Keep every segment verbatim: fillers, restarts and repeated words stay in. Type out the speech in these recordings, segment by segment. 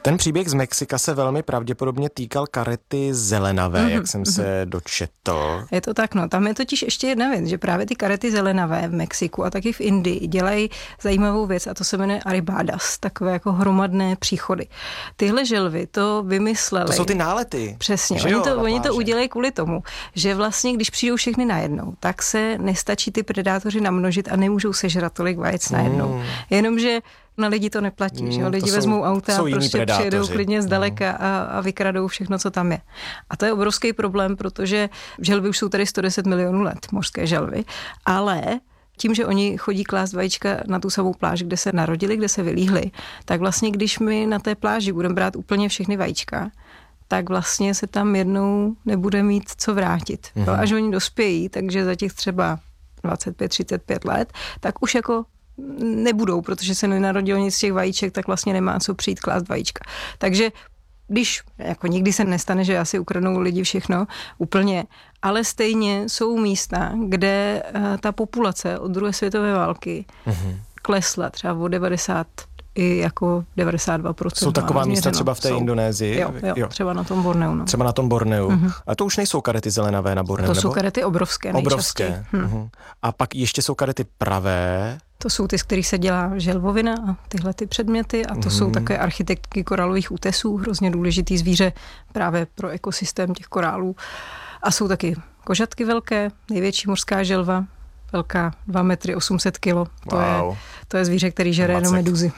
Ten příběh z Mexika se velmi pravděpodobně týkal karety zelenavé, mm-hmm. jak jsem se dočetl. Je to tak, no. Tam je totiž ještě jedna věc, že právě ty karety zelenavé v Mexiku a taky v Indii dělají zajímavou věc a to se jmenuje arribadas, takové jako hromadné příchody. Tyhle želvy to vymysleli. To jsou ty nálety. Přesně, oni, jo, to, oni to udělají kvůli tomu, že vlastně, když přijdou všechny najednou, tak se nestačí ty predátoři namnožit a nemůžou sežrat tolik vajec najednou. Mm. Jenomže na lidi to neplatí, mm, že lidi vezmou auta a prostě přijedou klidně zdaleka mm. a, a vykradou všechno, co tam je. A to je obrovský problém, protože želvy už jsou tady sto deset milionů let, mořské želvy, ale tím, že oni chodí klást vajíčka na tu samou pláž, kde se narodili, kde se vylíhli, tak vlastně, když my na té pláži budeme brát úplně všechny vajíčka, tak vlastně se tam jednou nebude mít co vrátit. Mm. Až oni dospějí, takže za těch třeba dvacet pět třicet pět let, tak už jako nebudou, protože se nenarodilo nic z těch vajíček, tak vlastně nemá co přijít klást vajíčka. Takže když, jako nikdy se nestane, že asi ukradnou lidi všechno úplně, ale stejně jsou místa, kde ta populace od druhé světové války mm-hmm. klesla třeba o devadesát i jako devadesát dva procent. Jsou taková místa třeba v té jsou. Indonésii? Jo, jo, jo, třeba na tom Borneu. No. Třeba na tom Borneu. Mm-hmm. A to už nejsou karety zelenavé na Borneu, To nebo? jsou karety obrovské nejčastěji. Obrovské. Mm-hmm. A pak ještě jsou karety pravé. To jsou ty, z kterých se dělá želvovina a tyhle ty předměty a to mm. jsou také architektky koralových útesů, hrozně důležitý zvíře právě pro ekosystém těch korálů. A jsou taky kožatky velké, největší mořská želva, velká dva metry osm set kilo. To, wow. je, to je zvíře, který žere jenom meduzy.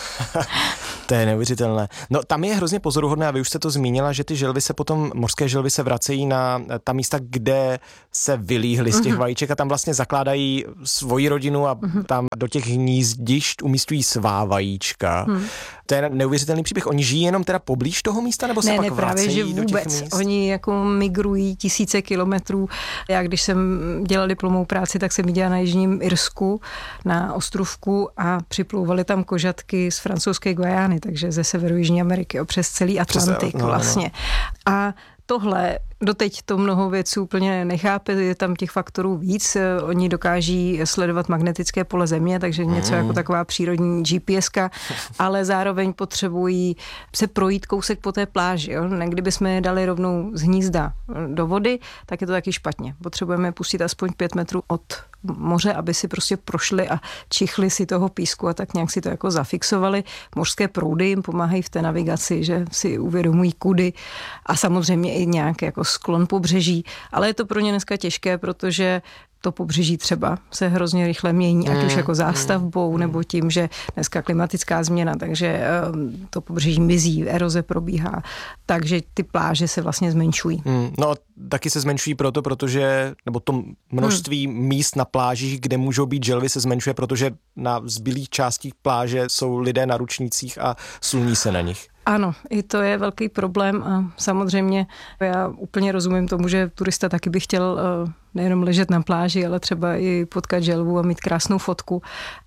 To je neuvěřitelné. No tam je hrozně pozoruhodné a vy už jste to zmínila, že ty želvy se potom, mořské želvy se vracejí na ta místa, kde se vylíhly z těch mm-hmm. vajíček a tam vlastně zakládají svoji rodinu a mm-hmm. tam do těch hnízdišť umístují svá vajíčka. Mm. To je neuvěřitelný příběh. Oni žijí jenom teda poblíž toho místa, nebo se ne, pak ne, právě, vracejí že do těch vůbec. míst? Oni jako migrují tisíce kilometrů. Já když jsem dělala diplomovou práci, tak jsem viděla na jižním Irsku, na ostrovku a připlouvaly tam kožatky z francouzské Guajány, takže ze severu Jižní Ameriky, přes celý Atlantik Přes, no, vlastně. No. A tohle, doteď to mnoho věců úplně nechápe, je tam těch faktorů víc. Oni dokáží sledovat magnetické pole Země, takže něco mm. jako taková přírodní G P S ka, ale zároveň potřebují se projít kousek po té pláži. Jo? Kdybychom je dali rovnou z hnízda do vody, tak je to taky špatně. Potřebujeme pustit aspoň pět metrů od moře, aby si prostě prošli a čichli si toho písku a tak nějak si to jako zafixovali. Mořské proudy jim pomáhají v té navigaci, že si uvědomují kudy a samozřejmě i nějaký jako sklon pobřeží, ale je to pro ně dneska těžké, protože to pobřeží třeba se hrozně rychle mění, ať už jako zástavbou, nebo tím, že dneska klimatická změna, takže to pobřeží mizí, eroze probíhá, takže ty pláže se vlastně zmenšují. Hmm. No a taky se zmenšují proto, protože, nebo to množství hmm. míst na plážích, kde můžou být želvy, se zmenšuje, protože na zbylých částích pláže jsou lidé na ručnících a sluní se na nich. Ano, i to je velký problém a samozřejmě já úplně rozumím tomu, že turista taky by chtěl nejenom ležet na pláži, ale třeba i potkat želvu a mít krásnou fotku,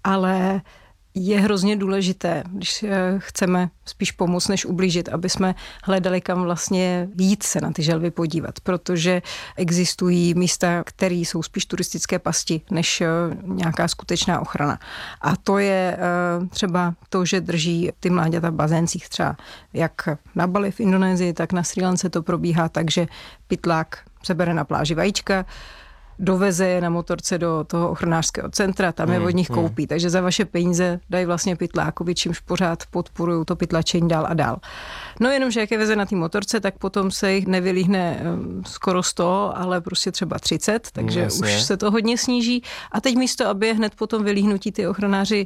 ale je hrozně důležité, když chceme spíš pomoct, než ublížit, aby jsme hledali, kam vlastně jít se na ty želvy podívat, protože existují místa, které jsou spíš turistické pasti, než nějaká skutečná ochrana. A to je třeba to, že drží ty mláďata v bazéncích třeba jak na Bali v Indonésii, tak na Srí Lance to probíhá tak, že pytlák sebere na pláži vajíčka, doveze je na motorce do toho ochranářského centra, tam je od nich koupí. Takže za vaše peníze dají vlastně pytlákovi, čímž pořád podporují to pytlačení dál a dál. No jenomže jak je veze na té motorce, tak potom se jich nevylíhne skoro sto, ale prostě třeba třicet, takže Jasně. už se to hodně sníží. A teď místo, aby je hned potom vylíhnutí ty ochranáři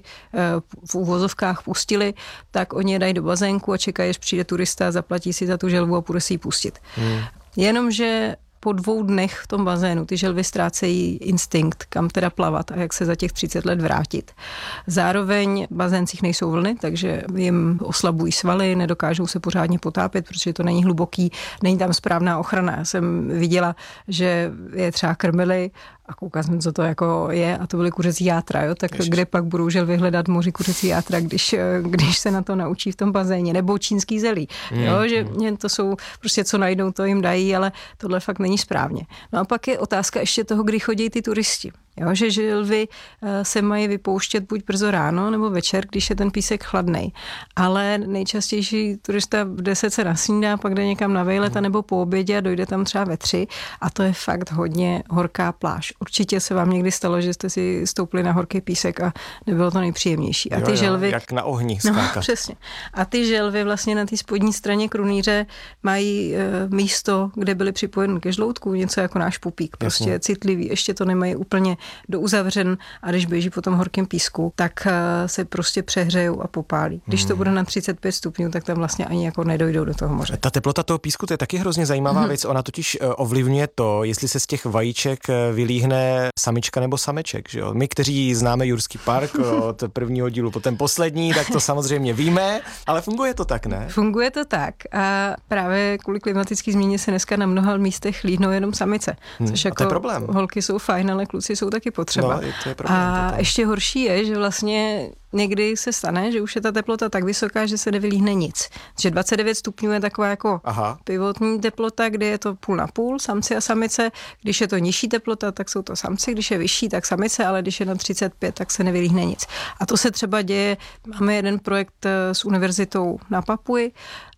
v úvozovkách pustili, tak oni je dají do bazénku a čekají, až přijde turista, zaplatí si za tu želvu a půjde si ji pustit. Hmm. Jenomže po dvou dnech v tom bazénu ty želvy ztrácejí instinkt, kam teda plavat a jak se za těch třicet let vrátit. Zároveň v bazéncích nejsou vlny, takže jim oslabují svaly, nedokážou se pořádně potápět, protože to není hluboký, není tam správná ochrana. Já jsem viděla, že je třeba krmili a koukala jsem, co to jako je a to byly kuřecí játra, jo? Tak Ježiš. Kde pak budou želvy hledat moři kuřecí játra, když, když se na to naučí v tom bazéně, nebo čínský zelí, mm, jo? Že mm. to jsou prostě co najdou, to jim dají, ale tohle fakt není správně. No a pak je otázka ještě toho, kdy chodí ty turisti. Jo, že želvy se mají vypouštět buď brzo ráno nebo večer, když je ten písek chladnej. Ale nejčastější turista v deset se nasnídá, pak jde někam na vejlet nebo po obědě a dojde tam třeba ve tři a to je fakt hodně horká pláž. Určitě se vám někdy stalo, že jste si stoupli na horký písek a nebylo to nejpříjemnější. A ty jo, želvy... jak na ohni skákat. No, přesně. A ty želvy vlastně na té spodní straně krunýře mají e, místo, kde byly připojeny ke žloutku, něco jako náš pupík. Prostě Jasně. citlivý, ještě to nemají úplně douzavřen a když běží po tom horkém písku, tak e, se prostě přehřejou a popálí. Když hmm. to bude na třicet pět stupňů, tak tam vlastně ani jako nedojdou do toho moře. Ta teplota toho písku, to je taky hrozně zajímavá hmm. věc. Ona totiž ovlivňuje to, jestli se z těch vajíček vylíhne samička nebo sameček. Že jo? My, kteří známe Jurský park od prvního dílu po ten poslední, tak to samozřejmě víme, ale funguje to tak, ne? Funguje to tak a právě kvůli klimatické změně se dneska na mnoha místech hlídnou jenom samice. Hmm. Což A jako to je problém. Holky jsou fajn, ale kluci jsou taky potřeba. No, to je problém, a potom. ještě horší je, že vlastně někdy se stane, že už je ta teplota tak vysoká, že se nevylíhne nic. Že dvacet devět stupňů je taková jako Aha. pivotní teplota, kde je to půl na půl, samci a samice. Když je to nižší teplota, tak jsou to samci, když je vyšší, tak samice, ale když je na třicet pět, tak se nevylíhne nic. A to se třeba děje, máme jeden projekt s univerzitou na Papui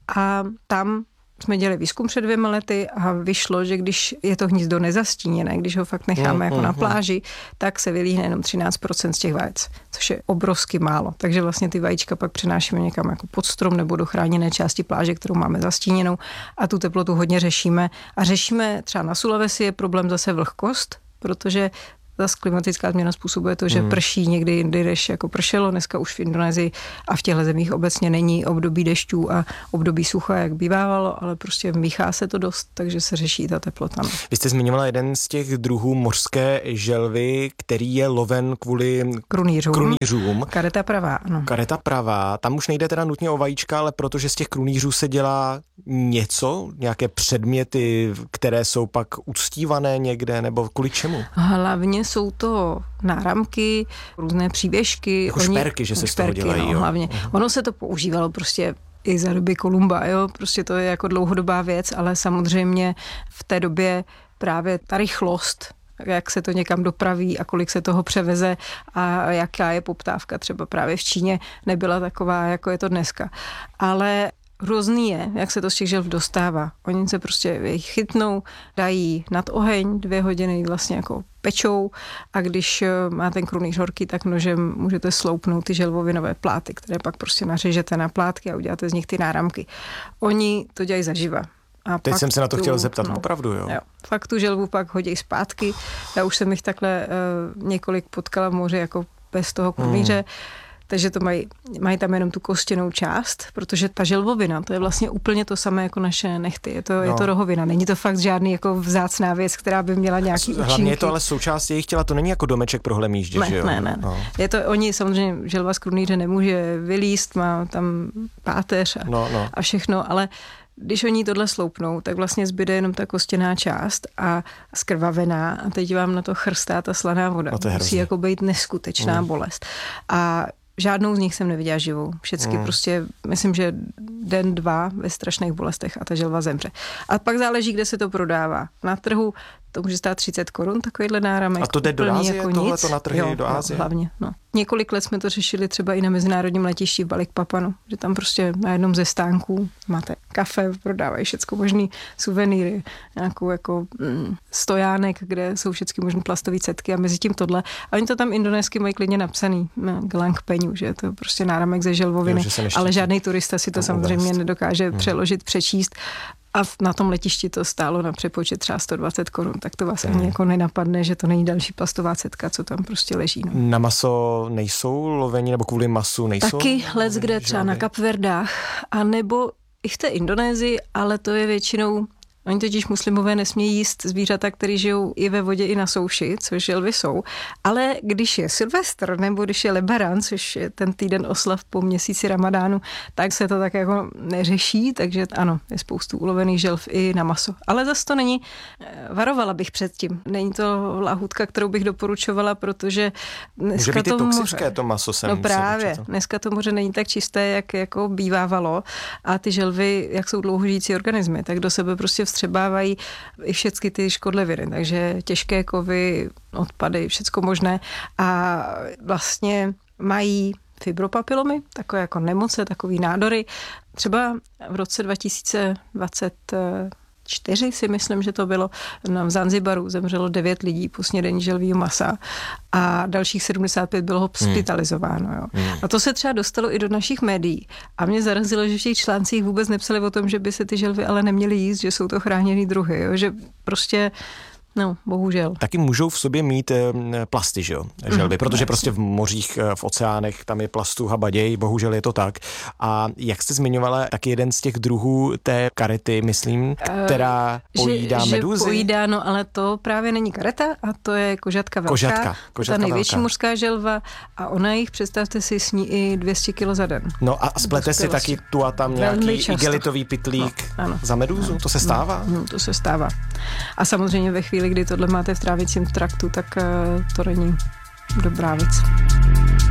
a tam jsme dělali výzkum před dvěma lety a vyšlo, že když je to hnízdo nezastíněné, když ho fakt necháme mm, jako mm, na pláži, tak se vylíhne jenom třináct procent z těch vajec, což je obrovsky málo. Takže vlastně ty vajíčka pak přenášíme někam jako pod strom nebo do chráněné části pláže, kterou máme zastíněnou a tu teplotu hodně řešíme. A řešíme třeba na Sulawesi je problém zase vlhkost, protože zase klimatická změna způsobuje to, že hmm. prší někdy jindy, než jako pršelo. Dneska už v Indonésii a v těchto zemích obecně není období dešťů a období sucha, jak bývávalo, ale prostě míchá se to dost, takže se řeší ta teplota. No. Vy jste zmiňovala jeden z těch druhů mořské želvy, který je loven kvůli krunýřům. krunýřům. Kareta pravá, ano. Kareta pravá. Tam už nejde teda nutně o vajíčka, ale protože z těch krunýřů se dělá něco, nějaké předměty, které jsou pak uctívané někde, nebo kvůli čemu? Hlavně jsou to náramky, různé příběžky. Jako Oni, šperky, že se šperky, z toho dělají, no, jo. Hlavně. Uh-huh. Ono se to používalo prostě i za doby Kolumba, jo, prostě to je jako dlouhodobá věc, ale samozřejmě v té době právě ta rychlost, jak se to někam dopraví a kolik se toho převeze a jaká je poptávka třeba právě v Číně, nebyla taková, jako je to dneska. Ale hrozný je, jak se to z těch želv dostává. Oni se prostě chytnou, dají nad oheň, dvě hodiny vlastně jako pečou a když má ten krunýř horký, tak nožem můžete sloupnout ty želvovinové pláty, které pak prostě nařežete na plátky a uděláte z nich ty náramky. Oni to dělají zaživa. A teď jsem se na to tu, chtěl zeptat, no, opravdu, jo? jo. Fakt tu želvu pak hodí zpátky. Já už jsem jich takhle uh, několik potkala v moři jako bez toho krunýře. Hmm. Takže to mají, mají tam jenom tu kostěnou část, protože ta želvovina, to je vlastně úplně to samé jako naše nehty. Je to, no. je to rohovina. Není to fakt žádný jako vzácná věc, která by měla nějaký účinky. Hlavně je to ale součást jejich těla, to není jako domeček pro hlemýždě, ne, že jo? Ne, ne, no. Je to, oni samozřejmě, želva z krunýře nemůže vylíst, má tam páteř a, no, no. a všechno, ale když oni tohle sloupnou, tak vlastně zbyde jenom ta kostěná část a skrvavená a teď vám na to chrstá ta slaná voda. No to musí jako být neskutečná mm. bolest. A žádnou z nich jsem neviděla živou. Všecky mm. prostě, myslím, že den, dva ve strašných bolestech a ta želva zemře. A pak záleží, kde se to prodává. Na trhu to může stát třicet korun, takovýhle náramek. A to jde do Ázie, jako tohle to na trhy jo, do Ázie? Jo, hlavně, no. Několik let jsme to řešili třeba i na mezinárodním letišti v Balikpapanu, že tam prostě na jednom ze stánků máte kafe, prodávají všecko možný suvenýry, nějakou jako mm, stojánek, kde jsou všechny možný plastové cetky a mezi tím tohle. A oni to tam indonésky mají klidně napsaný, Gelang Peňu, že je to prostě náramek ze želvoviny, jo, ale žádný turista si to samozřejmě uvést. Nedokáže hmm. přeložit, přečíst. A na tom letišti to stálo na přepočet třeba sto dvacet korun, tak to vás hmm. ani jako nenapadne, že to není další plastová cetka, co tam prostě leží. No. Na maso nejsou loveni, nebo kvůli masu nejsou? Taky lec, kde třeba na Kapverdách, anebo i v té Indonésii, ale to je většinou, oni totiž muslimové nesmějí jíst zvířata, které žijou i ve vodě, i na souši, což želvy jsou. Ale když je Silvestr nebo když je Lebaran, což je ten týden oslav po měsíci Ramadánu, tak se to tak jako neřeší, takže ano, je spoustu ulovených želv i na maso. Ale zase to není, varovala bych předtím. Není to lahůdka, kterou bych doporučovala, protože dneska může být to toxické moře, to maso sem. No právě, dneska to moře není tak čisté, jak jako bývávalo a ty želvy, jak jsou dlouhožijící organismy, tak do sebe prostě vstřebávají i všechny ty škodliviny, takže těžké kovy, odpady, všecko možné a vlastně mají fibropapilomy, takové jako nemoce, takový nádory. Třeba v roce dva tisíce dvacet čtyři si myslím, že to bylo, v Zanzibaru zemřelo devět lidí po snědení želvýho masa a dalších sedmdesát pět bylo hospitalizováno. Jo. Hmm. A to se třeba dostalo i do našich médií. A mě zarazilo, že v těch článcích vůbec nepsali o tom, že by se ty želvy ale neměly jíst, že jsou to chráněný druhy, jo. Že prostě no, bohužel. Taky můžou v sobě mít e, plasty, že jo, želvy, mm, protože jasný. Prostě v mořích, v oceánech, tam je plastu habaděj, bohužel je to tak. A jak jste zmiňovala, taky jeden z těch druhů té karety, myslím, která pojídá že, meduzy. Že pojídá, no ale to právě není kareta a to je kožatka velká. Kožatka, kožatka ta největší velká. Mořská želva a ona jich, představte si, sní i dvě stě kilo za den. No a splete si taky tu a tam nějaký igelitový pytlík no, za medúzu, no, to se stává? No, to se stává. A samozřejmě ve chvíli, kdy tohle máte v trávicím traktu, tak to není dobrá věc.